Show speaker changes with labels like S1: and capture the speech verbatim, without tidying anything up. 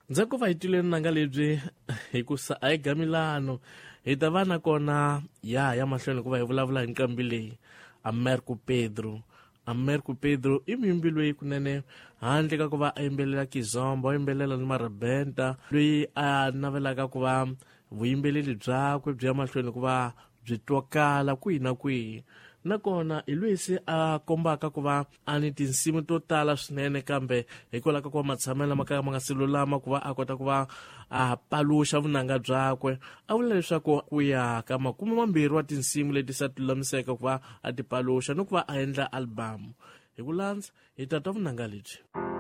S1: Ndza ku va hi tilweni nanga lebyi hi ku sa a hi gamilano hi ta va na kona ya ya mahlweni ku va hi vulavula hi nqambi leyi Americo Pedro. Americo Pedro i muyimbi loyi kunene handle ka ku va a yimbelela kizomba, a yimbelela ni marabenta, loyi a navelaka ku va vuyimbeleli byakwe byi ya mahlweni ku va byi twakala kwihi na kwihi. Nakona hi loyi se a kombaka ku va a ni tinsimu to tala swinene, kambe hikwalaho ka ku va matshamelo lama ka ma nga si lulama ku va a kota ku va a paluxa vunanga byakwe. A vula leswaku ku ya ka makume mambirhi wa tinsimu leti sa tilulamiseka ku va a ti paluxa ni ku va a endla album. Hi ku landza hi ta twa vunanga lebyi.